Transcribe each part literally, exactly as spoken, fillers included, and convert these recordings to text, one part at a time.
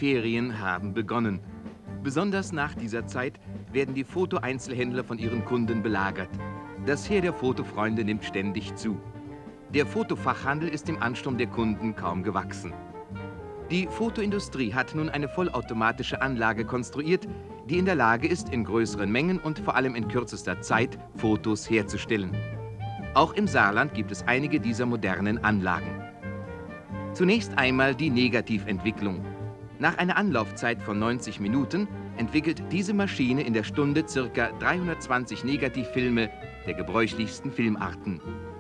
Ferien haben begonnen. Besonders nach dieser Zeit werden die Fotoeinzelhändler von ihren Kunden belagert. Das Heer der Fotofreunde nimmt ständig zu. Der Fotofachhandel ist dem Ansturm der Kunden kaum gewachsen. Die Fotoindustrie hat nun eine vollautomatische Anlage konstruiert, die in der Lage ist, in größeren Mengen und vor allem in kürzester Zeit Fotos herzustellen. Auch im Saarland gibt es einige dieser modernen Anlagen. Zunächst einmal die Negativentwicklung. Nach einer Anlaufzeit von neunzig Minuten entwickelt diese Maschine in der Stunde ca. dreihundertzwanzig Negativfilme der gebräuchlichsten Filmarten.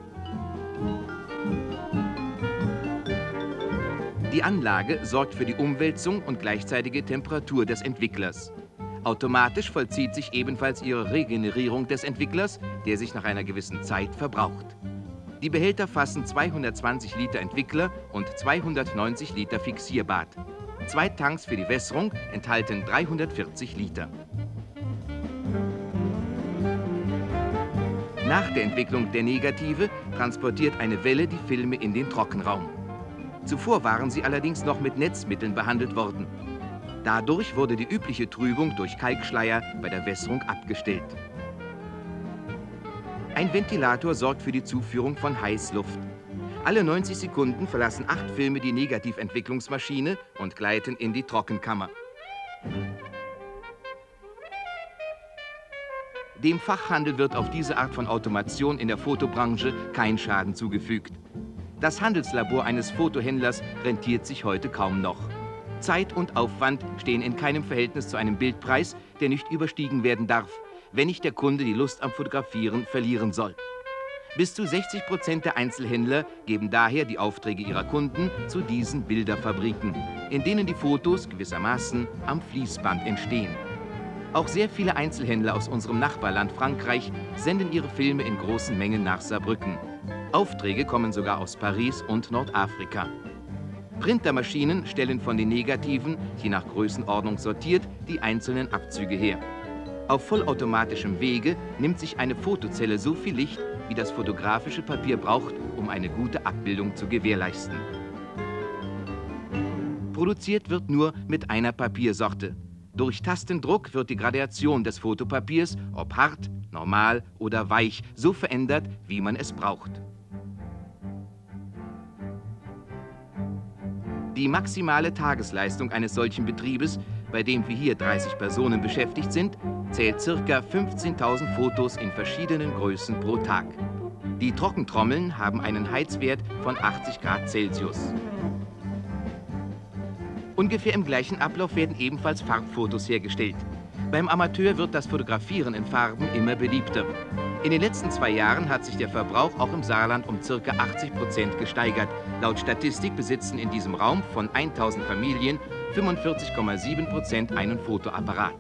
Die Anlage sorgt für die Umwälzung und gleichzeitige Temperatur des Entwicklers. Automatisch vollzieht sich ebenfalls ihre Regenerierung des Entwicklers, der sich nach einer gewissen Zeit verbraucht. Die Behälter fassen zweihundertzwanzig Liter Entwickler und zweihundertneunzig Liter Fixierbad. Zwei Tanks für die Wässerung enthalten dreihundertvierzig Liter. Nach der Entwicklung der Negative transportiert eine Welle die Filme in den Trockenraum. Zuvor waren sie allerdings noch mit Netzmitteln behandelt worden. Dadurch wurde die übliche Trübung durch Kalkschleier bei der Wässerung abgestellt. Ein Ventilator sorgt für die Zuführung von Heißluft. Alle neunzig Sekunden verlassen acht Filme die Negativentwicklungsmaschine und gleiten in die Trockenkammer. Dem Fachhandel wird auf diese Art von Automation in der Fotobranche kein Schaden zugefügt. Das Handelslabor eines Fotohändlers rentiert sich heute kaum noch. Zeit und Aufwand stehen in keinem Verhältnis zu einem Bildpreis, der nicht überstiegen werden darf, wenn nicht der Kunde die Lust am Fotografieren verlieren soll. Bis zu sechzig Prozent der Einzelhändler geben daher die Aufträge ihrer Kunden zu diesen Bilderfabriken, in denen die Fotos gewissermaßen am Fließband entstehen. Auch sehr viele Einzelhändler aus unserem Nachbarland Frankreich senden ihre Filme in großen Mengen nach Saarbrücken. Aufträge kommen sogar aus Paris und Nordafrika. Printermaschinen stellen von den Negativen, je nach Größenordnung sortiert, die einzelnen Abzüge her. Auf vollautomatischem Wege nimmt sich eine Fotozelle so viel Licht, wie das fotografische Papier braucht, um eine gute Abbildung zu gewährleisten. Produziert wird nur mit einer Papiersorte. Durch Tastendruck wird die Gradation des Fotopapiers, ob hart, normal oder weich, so verändert, wie man es braucht. Die maximale Tagesleistung eines solchen Betriebes, bei dem wie hier dreißig Personen beschäftigt sind, zählt ca. fünfzehntausend Fotos in verschiedenen Größen pro Tag. Die Trockentrommeln haben einen Heizwert von achtzig Grad Celsius. Ungefähr im gleichen Ablauf werden ebenfalls Farbfotos hergestellt. Beim Amateur wird das Fotografieren in Farben immer beliebter. In den letzten zwei Jahren hat sich der Verbrauch auch im Saarland um ca. achtzig Prozent gesteigert. Laut Statistik besitzen in diesem Raum von tausend Familien fünfundvierzig Komma sieben Prozent einen Fotoapparat.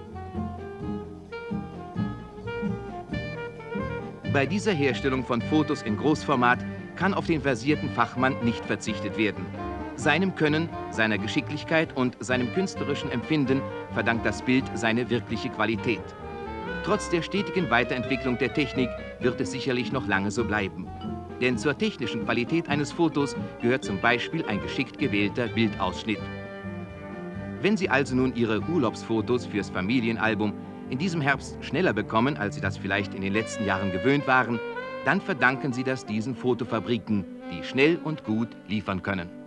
Bei dieser Herstellung von Fotos in Großformat kann auf den versierten Fachmann nicht verzichtet werden. Seinem Können, seiner Geschicklichkeit und seinem künstlerischen Empfinden verdankt das Bild seine wirkliche Qualität. Trotz der stetigen Weiterentwicklung der Technik wird es sicherlich noch lange so bleiben. Denn zur technischen Qualität eines Fotos gehört zum Beispiel ein geschickt gewählter Bildausschnitt. Wenn Sie also nun Ihre Urlaubsfotos fürs Familienalbum in diesem Herbst schneller bekommen, als Sie das vielleicht in den letzten Jahren gewöhnt waren, dann verdanken Sie das diesen Fotofabriken, die schnell und gut liefern können.